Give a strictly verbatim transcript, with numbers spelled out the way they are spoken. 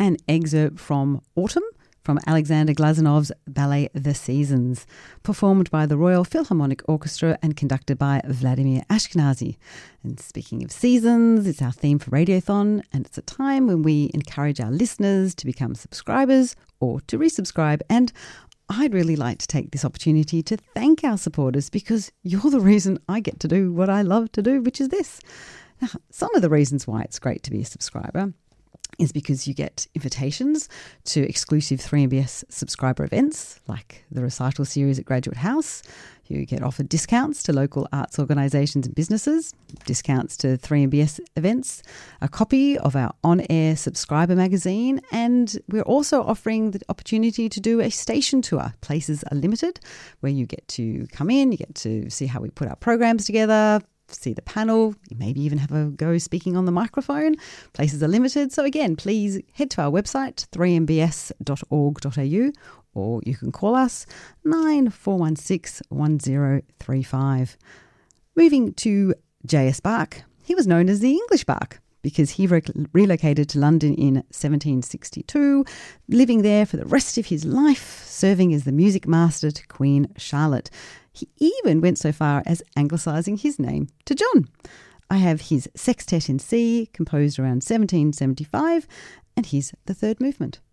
an excerpt from Autumn from Alexander Glazunov's ballet The Seasons, performed by the Royal Philharmonic Orchestra and conducted by Vladimir Ashkenazy. And speaking of seasons, it's our theme for Radiothon, and it's a time when we encourage our listeners to become subscribers or to resubscribe. And I'd really like to take this opportunity to thank our supporters, because you're the reason I get to do what I love to do, which is this. Now, some of the reasons why it's great to be a subscriber is because you get invitations to exclusive three M B S subscriber events like the recital series at Graduate House. You get offered discounts to local arts organisations and businesses, discounts to three M B S events, a copy of our on-air subscriber magazine, and we're also offering the opportunity to do a station tour. Places are limited, where you get to come in, you get to see how we put our programs together, see the panel, maybe even have a go speaking on the microphone. Places are limited. So again, please head to our website, three m b s dot org dot a u, or you can call us nine four one six one zero three five. Moving to J S Bach, he was known as the English Bach because he re- relocated to London in seventeen sixty-two, living there for the rest of his life, serving as the music master to Queen Charlotte. He even went so far as anglicising his name to John. I have his Sextet in C, composed around seventeen seventy-five, and here's the third movement.